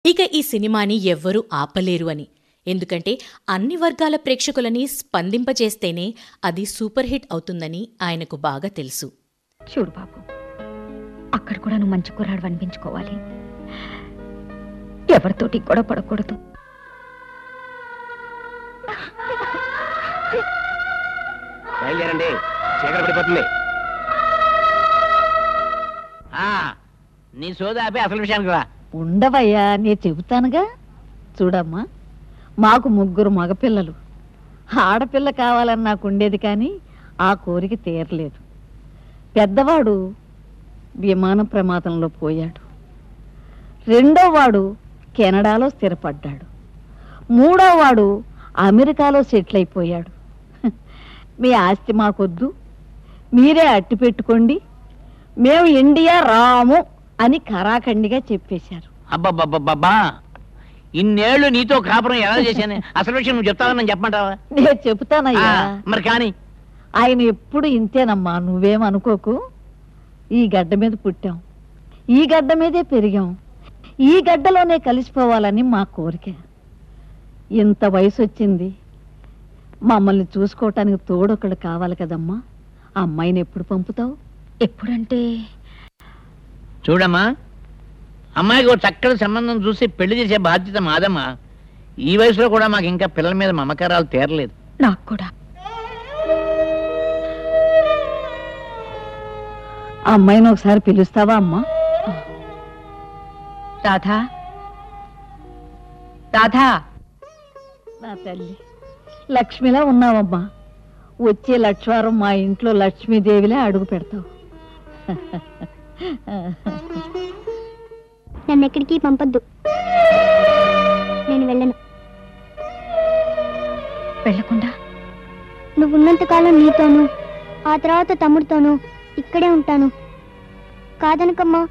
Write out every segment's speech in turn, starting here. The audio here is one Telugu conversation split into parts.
ఇక ఈ సినిమాని ఎవ్వరూ ఆపలేరు అని. ఎందుకంటే అన్ని వర్గాల ప్రేక్షకులని స్పందింపచేస్తేనే అది సూపర్ హిట్ అవుతుందని ఆయనకు బాగా తెలుసు. చూడు బాబు, అక్కడ కూడా నువ్వు మంచి కుర్రాడు అనిపించుకోవాలి. ఎవరితోటి గొడవ పడకూడదు. నీ సోదాపి అసలు విషయానికి రా. ఉండవయ్యా, నేను చెబుతానుగా. చూడమ్మా, మాకు 3 మగపిల్లలు. ఆడపిల్ల కావాలని నాకు ఉండేది, కానీ ఆ కోరిక తీరలేదు. పెద్దవాడు విమాన ప్రమాదంలో పోయాడు, 2వ వాడు కెనడాలో స్థిరపడ్డాడు, 3వ వాడు అమెరికాలో సెటిల్ అయిపోయాడు. మీ ఆస్తి మాకొద్దు, మీరే అట్టి పెట్టుకోండి, మేము ఇండియా రాము అని కరాఖండిగా చెప్పేశారు. అబ్బబ్బబ్బబ్బా, ఇన్నేళ్లు నీతో కాపురం ఎలా చేశాను? అసలు విషయం నువ్వు చెప్తావని చెప్పమంటావా? నేను చెబుతానయ్యా. మరి కానీ ఆయన ఎప్పుడు ఇంతేనమ్మా, నువ్వేమనుకోకు. ఈ గడ్డ మీద పుట్టాం, ఈ గడ్డ మీదే పెరిగాం, ఈ గడ్డలోనే కలిసిపోవాలని మా కోరిక. ఇంత వయసు వచ్చింది, మమ్మల్ని చూసుకోవటానికి తోడొకడు కావాలి కదమ్మా. ఆ అమ్మాయిని ఎప్పుడు పంపుతావు? ఎప్పుడంటే చూడమ్మా, అమ్మాయికి ఒక చక్కటి సంబంధం చూసి పెళ్లి చేసే బాధ్యత మాదమ్మా. ఈ వయసులో కూడా మాకు ఇంకా పిల్లల మీద మమకారాలు తీరలేదు. నాకు కూడా. ఆ అమ్మాయిని ఒకసారి పిలుస్తావా అమ్మా? రాధా, రాధా. నా తల్లి, లక్ష్మిలా ఉన్నావమ్మా. వచ్చే లక్ష్వారం మా ఇంట్లో లక్ష్మీదేవిలే అడుగు పెడతావు. నన్ను ఎక్కడికి పంపొద్దు, నేను వెళ్ళను. వెళ్ళకుండా? నువ్వున్నంతకాలం నీతోనూ, ఆ తర్వాత తమ్ముడితోనూ ఇక్కడే ఉంటాను. కాదనకమ్మా.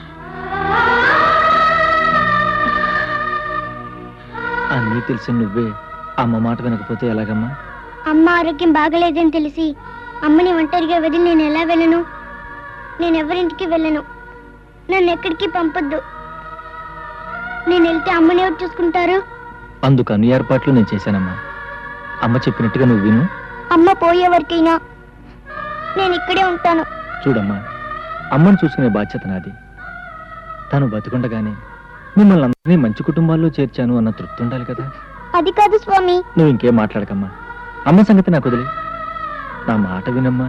అన్నీ తెలిసి నువ్వే అమ్మ మాట వినకపోతే ఎలాగమ్మా? అమ్మ ఆరోగ్యం బాగలేదని తెలిసి అమ్మని ఒంటరిగా వదిలి నేను ఎలా వెళ్ళను? నేనెవరింటికి వెళ్ళను. నన్ను ఎక్కడికి పంపొద్దు. నేను వెళ్తే అమ్మని ఎవరు చూసుకుంటారు? అందుకు అన్ని ఏర్పాట్లు నేను చేశానమ్మా. అమ్మ చెప్పినట్టుగా నువ్వు విను. అమ్మ పోయే వరకైనా నేను ఇక్కడే ఉంటాను. చూడమ్మా, అమ్మని చూసుకునే బాధ్యత నాది. తను బతుకుండగానే మిమ్మల్ని అందరినీ మంచి కుటుంబాల్లో చేర్చాను అన్న తృప్తి ఉండాలి కదా. అది కాదు స్వామి. నువ్వు ఇంకేం మాట్లాడకమ్మా. అమ్మ సంగతి నాకు వదిలి, నా మాట వినమ్మా.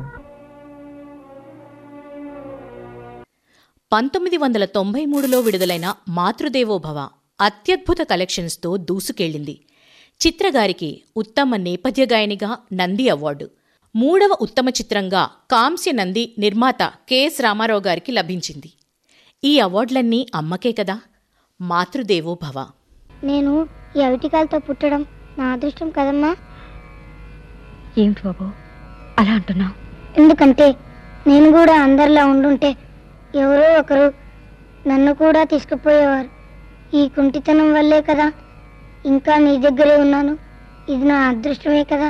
1993లో విడుదలైన మాతృదేవోభవ అత్యద్భుత కలెక్షన్స్తో దూసుకెళ్లింది. చిత్రగారికి ఉత్తమ నేపథ్య గాయనిగా నంది అవార్డు, 3వ ఉత్తమ చిత్రంగా కాంస్య నంది నిర్మాత కెఎస్ రామారావు గారికి లభించింది. ఈ అవార్డులన్నీ అమ్మకే కదా. మాతృదేవోభవ. నేను ఈ అవిటికాలతో పుట్టడం నా అదృష్టం కదమ్మా. ఏమిటి బాబు అలా అంటున్నావు? ఎందుకంటే నేను కూడా అందరిలా ఉండుంటే ఎవరో ఒకరు నన్ను కూడా తీసుకుపోయేవారు. ఈ కుంటితనం వల్లే కదా ఇంకా నీ దగ్గరే ఉన్నాను. ఇది నా అదృష్టమే కదా.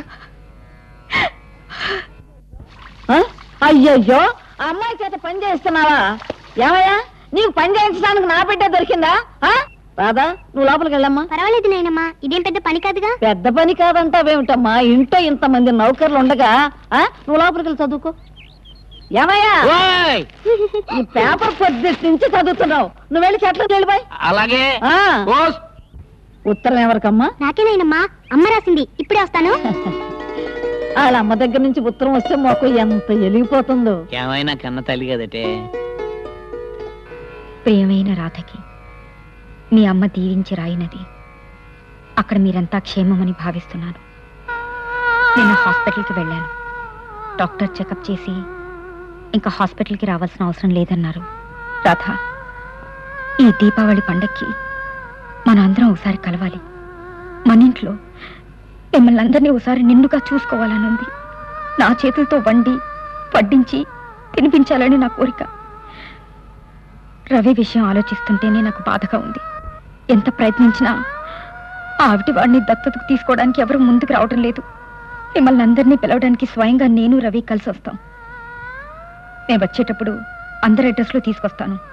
అయ్యయ్యో, అమ్మాయి చేత పని చేస్తున్నావా? ఏమయ్యా, నీకు పని చేయించడానికి నా బిడ్డ దొరికిందా? రాదా, నువ్వు లోపలికి వెళ్ళమ్మా. పర్వాలేదు నాయనమ్మా, ఇదేం పెద్ద పని కాదుగా. పెద్ద పని కాదంటావేమిటమ్మా? ఇంట్లో ఇంతమంది నౌకర్లు ఉండగా నువ్వు లోపలికి వెళ్ళి చదువుకో. ఏమయ్యా, ఈ పేపర్ పొద్దుటి నుంచి చదువుతున్నావు, నువ్వు వెళ్ళి చెట్లకు వెళ్ళిపోయి. అలాగే. ఉత్తరం ఎవరికమ్మా? నాకేనాయనమ్మా, అమ్మ రాసింది. ఇప్పుడే వస్తాను. వాళ్ళ అమ్మ దగ్గర నుంచి ఉత్తరం వస్తే మాకు ఎంత ఎలిగిపోతుందో. ఏమైనా కన్న తల్లి కదటే. ప్రియమైన రాధకి మీ అమ్మ దీవించి రాయినది. అక్కడ మీరంతా క్షేమమని భావిస్తున్నాను. నేను హాస్పిటల్కి వెళ్ళాను. డాక్టర్ చెకప్ చేసి ఇంకా హాస్పిటల్కి రావాల్సిన అవసరం లేదన్నారు. రాధ, ఈ దీపావళి పండక్కి మన అందరం ఒకసారి కలవాలి. మన ఇంట్లో మిమ్మల్ని అందరినీ ఒకసారి నిండుగా చూసుకోవాలనుంది. నా చేతులతో వండి వడ్డించి తినిపించాలని నా కోరిక. రవి విషయం ఆలోచిస్తుంటేనే నాకు బాధగా ఉంది. ఎంత ప్రయత్నించినా ఆవిటి వాడిని దత్తతకు తీసుకోవడానికి ఎవరు ముందుకు రావడం లేదు. మిమ్మల్ని అందరినీ పిలవడానికి స్వయంగా నేను రవి కలిసి వస్తాం. నేను వచ్చేటప్పుడు అందరి అడ్రస్లో తీసుకొస్తాను.